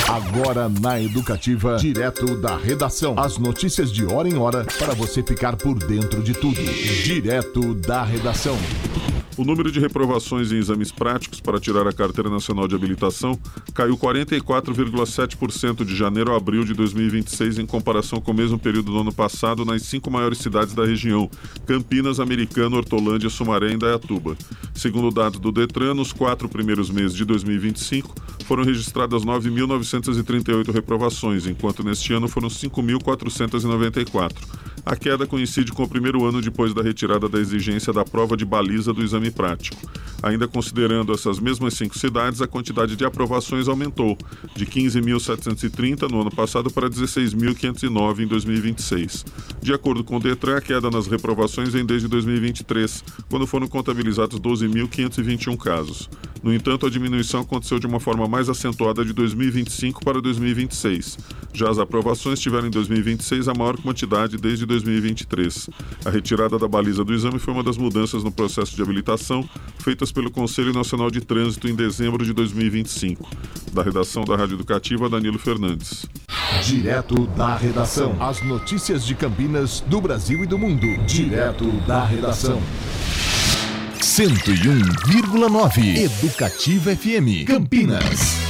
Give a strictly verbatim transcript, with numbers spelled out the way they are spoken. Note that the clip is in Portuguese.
Agora na Educativa, direto da redação. As notícias de hora em hora para você ficar por dentro de tudo. Direto da redação. O número de reprovações em exames práticos para tirar a Carteira Nacional de Habilitação caiu quarenta e quatro vírgula sete por cento de janeiro a abril de dois mil e vinte e seis em comparação com o mesmo período do ano passado nas cinco maiores cidades da região: Campinas, Americana, Hortolândia, Sumaré e Indaiatuba. Segundo dados do Detran, nos quatro primeiros meses de dois mil e vinte e cinco foram registradas nove mil novecentas e trinta e oito reprovações, enquanto neste ano foram cinco mil quatrocentas e noventa e quatro. A queda coincide com o primeiro ano depois da retirada da exigência da prova de baliza do exame prático. Ainda considerando essas mesmas cinco cidades, a quantidade de aprovações aumentou, de quinze mil setecentos e trinta no ano passado para dezesseis mil quinhentos e nove em dois mil e vinte e seis. De acordo com o Detran, a queda nas reprovações vem desde dois mil e vinte e três, quando foram contabilizados doze mil quinhentos e vinte e um casos. No entanto, a diminuição aconteceu de uma forma mais acentuada de dois mil e vinte e cinco para dois mil e vinte e seis. Já as aprovações tiveram em dois mil e vinte e seis a maior quantidade desde dois mil e vinte e três. A retirada da baliza do exame foi uma das mudanças no processo de habilitação feitas pelo Conselho Nacional de Trânsito em dezembro de dois mil e vinte e cinco. Da redação da Rádio Educativa, Danilo Fernandes. Direto da redação. As notícias de Campinas, do Brasil e do mundo. Direto da redação. cento e um vírgula nove Educativa F M Campinas.